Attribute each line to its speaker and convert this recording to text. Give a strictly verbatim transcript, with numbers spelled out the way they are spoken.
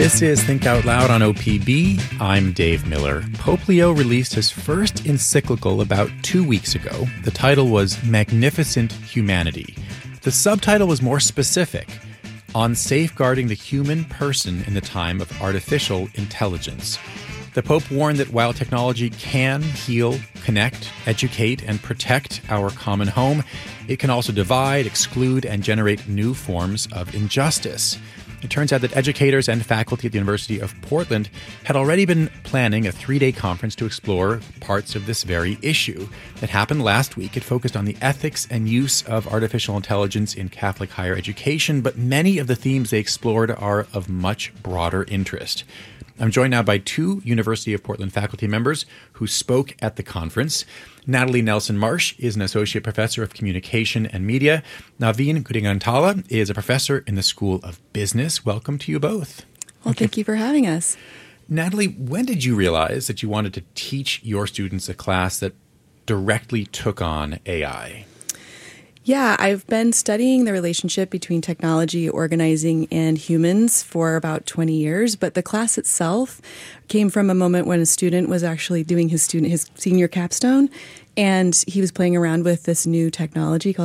Speaker 1: This is Think Out Loud on O P B. I'm Dave Miller. Pope Leo released his first encyclical about two weeks ago. The title was Magnificent Humanity. The subtitle was more specific, on safeguarding the human person in the time of artificial intelligence. The Pope warned that while technology can heal, connect, educate, and protect our common home, it can also divide, exclude, and generate new forms of injustice. It turns out that educators and faculty at the University of Portland had already been planning a three-day conference to explore parts of this very issue. It happened last week. It focused on the ethics and use of artificial intelligence in Catholic higher education, but many of the themes they explored are of much broader interest. I'm joined now by two University of Portland faculty members who spoke at the conference. Natalie Nelson-Marsh is an associate professor of communication and media. Naveen Gudingantala is a professor in the School of Business. Welcome to you both.
Speaker 2: Well, thank, thank you for having us.
Speaker 1: Natalie, when did you realize that you wanted to teach your students a class that directly took on A I?
Speaker 2: Yeah, I've been studying the relationship between technology, organizing, and humans for about twenty years, but the class itself came from a moment when a student was actually doing his student his senior capstone, and he was playing around with this new technology called